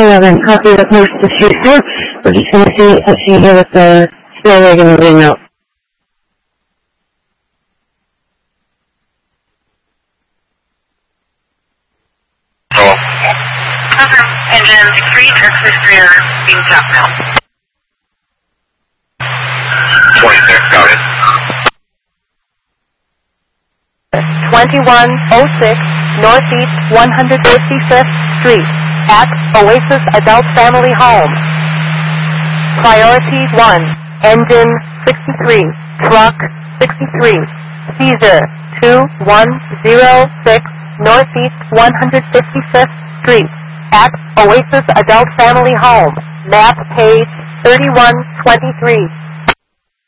11, copy the post to shoot through. We're just going to see here with the spare rig and everything else. Engine 3, Texas rear, being tapped now. 26, got it. 2106 Northeast 155th Street at Oasis Adult Family Home. Priority 1, engine 63, truck 63, Caesar 2106 Northeast 155th Street at Oasis Adult Family Home, map page 3123.